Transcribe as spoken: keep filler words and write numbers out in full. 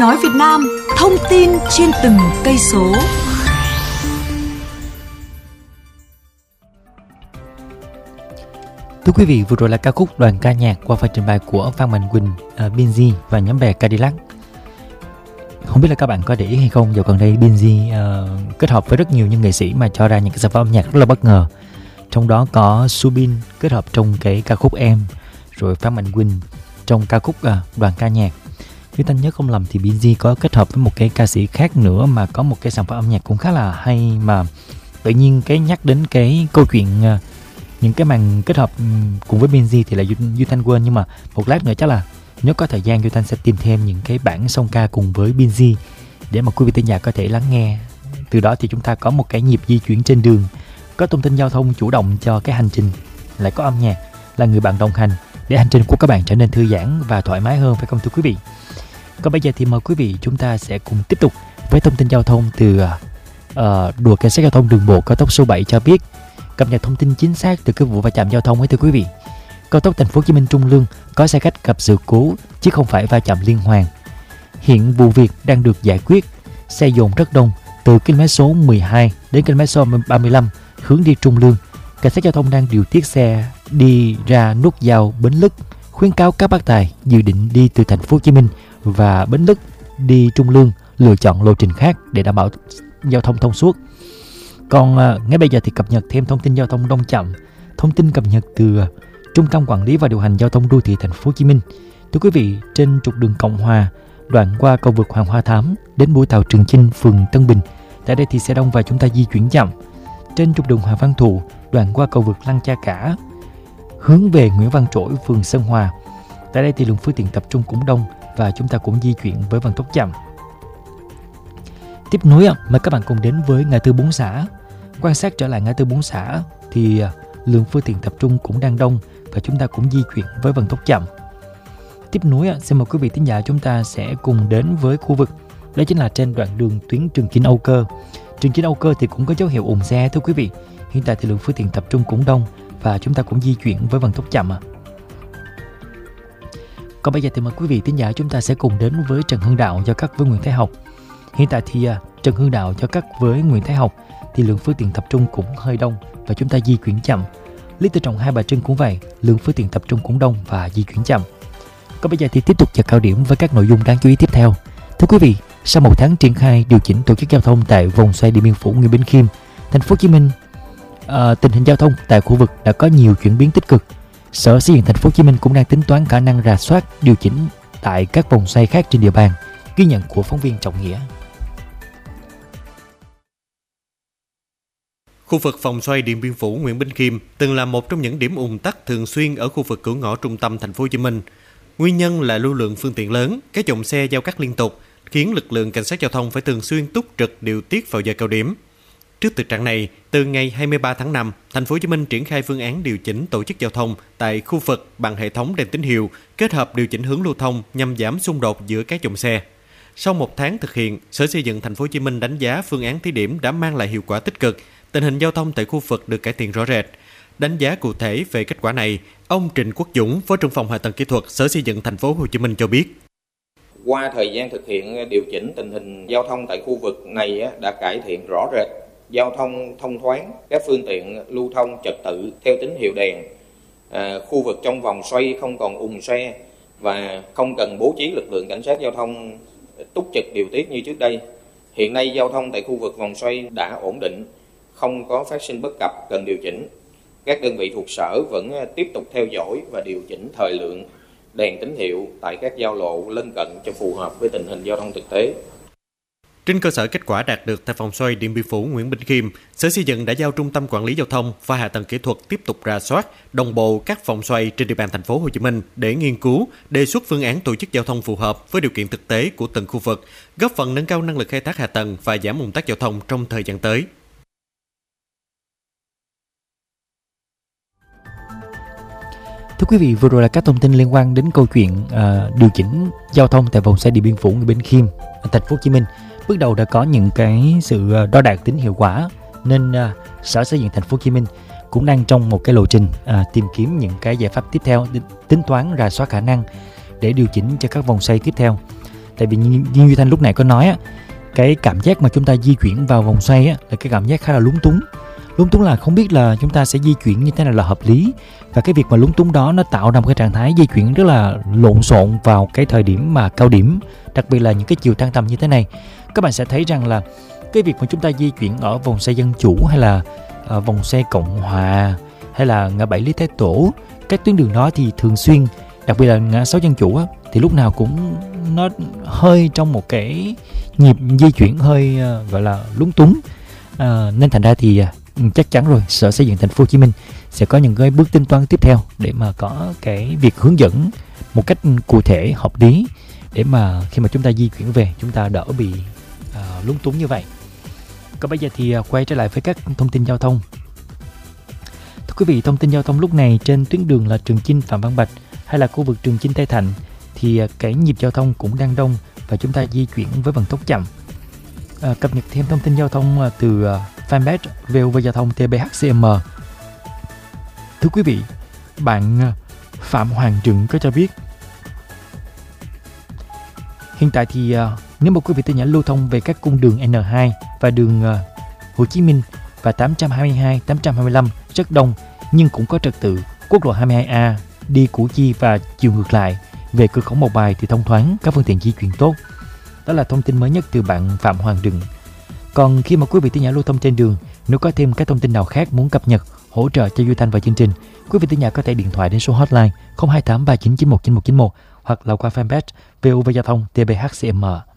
Nói Việt Nam, thông tin trên từng cây số. Thưa quý vị, vừa rồi là ca khúc Đoàn ca nhạc qua phần trình bày của Phan Mạnh Quỳnh, uh, Binz và nhóm bè Cadillac. Không biết là các bạn có để ý hay không, dạo gần đây Binz uh, kết hợp với rất nhiều những nghệ sĩ mà cho ra những cái sản phẩm âm nhạc rất là bất ngờ. Trong đó có Subin kết hợp trong cái ca khúc Em, rồi Phan Mạnh Quỳnh trong ca khúc uh, Đoàn ca nhạc. Nếu ta nhớ không lầm thì Binz có kết hợp với một cái ca sĩ khác nữa mà có một cái sản phẩm âm nhạc cũng khá là hay, mà tự nhiên cái nhắc đến cái câu chuyện uh, những cái màn kết hợp cùng với Binz thì là Duy Thanh quên, nhưng mà một lát nữa chắc là nếu có thời gian Duy Thanh sẽ tìm thêm những cái bản song ca cùng với Binz để mà quý vị thính giả có thể lắng nghe. Từ đó thì chúng ta có một cái nhịp di chuyển trên đường, có thông tin giao thông chủ động cho cái hành trình, lại có âm nhạc là người bạn đồng hành để hành trình của các bạn trở nên thư giãn và thoải mái hơn, phải không thưa quý vị? Còn bây giờ thì mời quý vị chúng ta sẽ cùng tiếp tục với thông tin giao thông từ uh, đùa cảnh sát giao thông đường bộ cao tốc số bảy cho biết, cập nhật thông tin chính xác từ cái vụ va chạm giao thông ấy thưa quý vị. Cao tốc Thành phố Hồ Chí Minh Trung Lương có xe khách gặp sự cố chứ không phải va chạm liên hoàn. Hiện vụ việc đang được giải quyết. Xe dồn rất đông từ km số mười hai đến km số ba mươi lăm hướng đi Trung Lương. Cảnh sát giao thông đang điều tiết xe đi ra nút giao Bến Lức, khuyến cáo các bác tài dự định đi từ Thành phố Hồ Chí Minh và Bến Lức đi Trung Lương lựa chọn lộ trình khác để đảm bảo giao thông thông suốt. Còn à, ngay bây giờ thì cập nhật thêm thông tin giao thông đông chậm. Thông tin cập nhật từ à, Trung tâm Quản lý và Điều hành Giao thông Đô thị Thành phố Hồ Chí Minh. Thưa quý vị, trên trục đường Cộng Hòa, đoạn qua cầu vượt Hoàng Hoa Thám đến mũi tàu Trường Chinh, phường Tân Bình, tại đây thì xe đông và chúng ta di chuyển chậm. Trên trục đường Hoàng Văn Thụ, đoạn qua cầu vượt Lăng Cha Cả hướng về Nguyễn Văn Trỗi, phường Sơn Hòa, tại đây thì lượng phương tiện tập trung cũng đông và chúng ta cũng di chuyển với vận tốc chậm. Tiếp nối, mời các bạn cùng đến với ngã tư Bốn Xã. Quan sát trở lại ngã tư Bốn Xã thì lượng phương tiện tập trung cũng đang đông và chúng ta cũng di chuyển với vận tốc chậm. Tiếp nối, xin mời quý vị thính giả chúng ta sẽ cùng đến với khu vực, đó chính là trên đoạn đường tuyến Trường Chinh Âu Cơ. Trường Chinh Âu Cơ thì cũng có dấu hiệu ùn xe thưa quý vị. Hiện tại thì lượng phương tiện tập trung cũng đông và chúng ta cũng di chuyển với vận tốc chậm. Còn bây giờ thì mời quý vị thính giả chúng ta sẽ cùng đến với Trần Hưng Đạo giao cắt với Nguyễn Thái Học. Hiện tại thì uh, Trần Hưng Đạo giao cắt với Nguyễn Thái Học thì lượng phương tiện tập trung cũng hơi đông và chúng ta di chuyển chậm. Lý Tự Trọng Hai Bà Trưng cũng vậy, lượng phương tiện tập trung cũng đông và di chuyển chậm. Còn bây giờ thì tiếp tục giờ cao điểm với các nội dung đáng chú ý tiếp theo. Thưa quý vị, sau một tháng triển khai điều chỉnh tổ chức giao thông tại vòng xoay Điện Biên Phủ Nguyễn Bỉnh Khiêm, Thành phố Hồ Chí Minh, uh, tình hình giao thông tại khu vực đã có nhiều chuyển biến tích cực. Sở Xây dựng Thành phố Hồ Chí Minh cũng đang tính toán khả năng rà soát điều chỉnh tại các vòng xoay khác trên địa bàn. Ghi nhận của phóng viên Trọng Nghĩa. Khu vực vòng xoay Điện Biên Phủ Nguyễn Bỉnh Khiêm từng là một trong những điểm ùn tắc thường xuyên ở khu vực cửa ngõ trung tâm Thành phố Hồ Chí Minh. Nguyên nhân là lưu lượng phương tiện lớn, các dòng xe giao cắt liên tục, khiến lực lượng cảnh sát giao thông phải thường xuyên túc trực điều tiết vào giờ cao điểm. Trước thực trạng này, từ ngày hai mươi ba tháng năm, Thành phố Hồ Chí Minh triển khai phương án điều chỉnh tổ chức giao thông tại khu vực bằng hệ thống đèn tín hiệu, kết hợp điều chỉnh hướng lưu thông nhằm giảm xung đột giữa các dòng xe. Sau một tháng thực hiện, Sở Xây dựng Thành phố Hồ Chí Minh đánh giá phương án thí điểm đã mang lại hiệu quả tích cực, tình hình giao thông tại khu vực được cải thiện rõ rệt. Đánh giá cụ thể về kết quả này, ông Trịnh Quốc Dũng, Phó trưởng phòng hạ tầng kỹ thuật Sở Xây dựng Thành phố Hồ Chí Minh cho biết: qua thời gian thực hiện điều chỉnh, tình hình giao thông tại khu vực này đã cải thiện rõ rệt, giao thông thông thoáng, các phương tiện lưu thông trật tự theo tín hiệu đèn, à, khu vực trong vòng xoay không còn ùn xe và không cần bố trí lực lượng cảnh sát giao thông túc trực điều tiết như trước đây. Hiện nay giao thông tại khu vực vòng xoay đã ổn định, không có phát sinh bất cập cần điều chỉnh. Các đơn vị thuộc sở vẫn tiếp tục theo dõi và điều chỉnh thời lượng đèn tín hiệu tại các giao lộ lân cận cho phù hợp với tình hình giao thông thực tế. Trên cơ sở kết quả đạt được tại vòng xoay Điện Biên Phủ Nguyễn Bỉnh Khiêm, Sở Xây dựng đã giao Trung tâm Quản lý Giao thông và Hạ tầng Kỹ thuật tiếp tục rà soát, đồng bộ các vòng xoay trên địa bàn Thành phố Hồ Chí Minh để nghiên cứu, đề xuất phương án tổ chức giao thông phù hợp với điều kiện thực tế của từng khu vực, góp phần nâng cao năng lực khai thác hạ tầng và giảm ùn tắc giao thông trong thời gian tới. Thưa quý vị, vừa rồi là các thông tin liên quan đến câu chuyện uh, điều chỉnh giao thông tại vòng xoay Điện Biên Phủ Nguyễn Bỉnh Khiêm, Thành phố Hồ Chí Minh. Bước đầu đã có những cái sự đo đạt tính hiệu quả, nên uh, Sở Xây dựng Thành phố Hồ Chí Minh cũng đang trong một cái lộ trình uh, tìm kiếm những cái giải pháp tiếp theo, tính toán rà soát khả năng để điều chỉnh cho các vòng xoay tiếp theo. Tại vì như, như Duy Thanh lúc này có nói á, cái cảm giác mà chúng ta di chuyển vào vòng xoay á là cái cảm giác khá là lúng túng. Lúng túng là không biết là chúng ta sẽ di chuyển như thế nào là hợp lý, và cái việc mà lúng túng đó nó tạo ra một cái trạng thái di chuyển rất là lộn xộn vào cái thời điểm mà cao điểm, đặc biệt là những cái chiều tăng tầm như thế này. Các bạn sẽ thấy rằng là cái việc mà chúng ta di chuyển ở vòng xoay Dân Chủ hay là uh, vòng xoay Cộng Hòa hay là ngã bảy Lý Thái Tổ, các tuyến đường đó thì thường xuyên, đặc biệt là ngã sáu Dân Chủ á, thì lúc nào cũng nó hơi trong một cái nhịp di chuyển hơi uh, gọi là lúng túng. Uh, nên thành ra thì uh, chắc chắn rồi, Sở Xây dựng Thành phố Hồ Chí Minh sẽ có những cái bước tính toán tiếp theo để mà có cái việc hướng dẫn một cách cụ thể, hợp lý, để mà khi mà chúng ta di chuyển về chúng ta đỡ bị uh, lúng túng như vậy. Còn bây giờ thì uh, quay trở lại với các thông tin giao thông. Thưa quý vị, thông tin giao thông lúc này trên tuyến đường là Trường Chinh Phạm Văn Bạch hay là khu vực Trường Chinh Tây Thạnh thì uh, cái nhịp giao thông cũng đang đông và chúng ta di chuyển với vận tốc chậm. Uh, cập nhật thêm thông tin giao thông uh, từ uh, fanpage vê o vê Giao thông tê bê hát xê em. Thưa quý vị, bạn uh, Phạm Hoàng Trừng có cho biết hiện tại thì uh, nếu mà quý vị tới nhã lưu thông về các cung đường en hai và đường uh, Hồ Chí Minh và tám trăm hai mươi hai, tám trăm hai mươi lăm rất đông, nhưng cũng có trật tự. Quốc lộ hai mươi hai A đi Củ Chi và chiều ngược lại về cửa khẩu Mộc Bài thì thông thoáng, các phương tiện di chuyển tốt. Đó là thông tin mới nhất từ bạn Phạm Hoàng Trừng. Còn khi mà quý vị tới nhã lưu thông trên đường, nếu có thêm các thông tin nào khác muốn cập nhật, hỗ trợ cho Duy Thanh và chương trình, quý vị tới nhà có thể điện thoại đến số hotline không hai tám ba chín chín một chín một chín một hoặc là qua fanpage vê o vê Giao thông tê bê hát xê em.